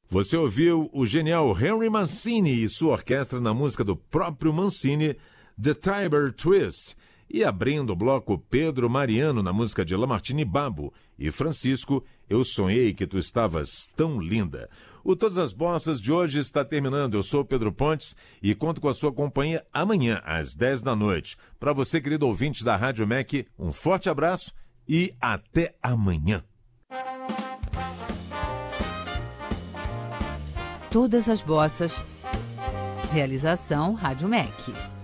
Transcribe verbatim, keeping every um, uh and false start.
Você ouviu o genial Henry Mancini e sua orquestra na música do próprio Mancini, The Tiber Twist. E abrindo o bloco, Pedro Mariano na música de Lamartine Babo e Francisco, Eu Sonhei Que Tu Estavas Tão Linda. O Todas as Bossas de hoje está terminando. Eu sou o Pedro Pontes e conto com a sua companhia amanhã, às dez da noite. Para você, querido ouvinte da Rádio M E C, um forte abraço e até amanhã. Todas as Bossas. Realização Rádio M E C.